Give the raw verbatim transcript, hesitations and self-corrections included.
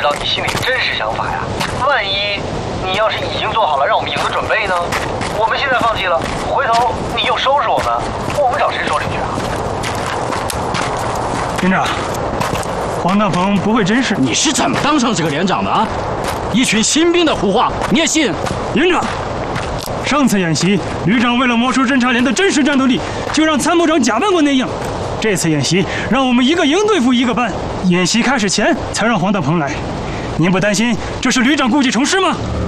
知道你心里的真实想法呀。万一你要是已经做好了让我们赢的准备呢？我们现在放弃了，回头你又收拾我们，我们找谁说理去啊？ 连长，黄大鹏不会真是…… 你是怎么当上这个连长的啊？一群新兵的胡话你也信？ 连长，上次演习，旅长为了摸出侦察连的真实战斗力，就让参谋长假扮过那样。这次演习，让我们一个营对付一个班。演习开始前才让黄大鹏来，您不担心这是旅长故技重施吗？